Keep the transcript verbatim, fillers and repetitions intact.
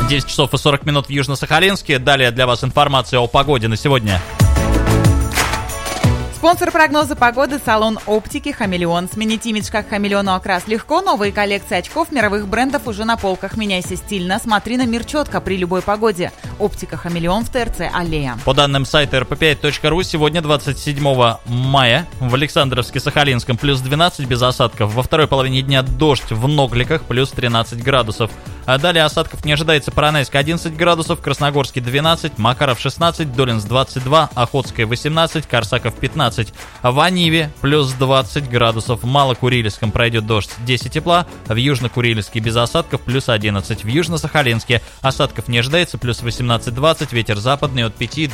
десять часов и сорок минут в Южно-Сахалинске. Далее для вас информация о погоде на сегодня. Спонсор прогноза погоды — салон оптики «Хамелеон». Сменить имидж как хамелеону окрас легко. Новые коллекции очков мировых брендов уже на полках. Меняйся стильно, смотри на мир четко при любой погоде. Оптика «Хамелеон» в ТРЦ «Аллея». По данным сайта эр пэ пять точка ру, сегодня двадцать седьмого мая в Александровске-Сахалинском плюс двенадцать без осадков. Во второй половине дня дождь в Ногликах плюс тринадцать градусов. А далее осадков не ожидается. Поронайск одиннадцать градусов, Красногорский двенадцать, Макаров шестнадцать, Долинск двадцать два, Охотская восемнадцать, Корсаков пятнадцать. В Аниве плюс двадцать градусов. В Малокурильском пройдет дождь десять тепла. В Южно-Курильске без осадков плюс одиннадцать. В Южно-Сахалинске осадков не ожидается плюс восемнадцать двадцать. Ветер западный от пяти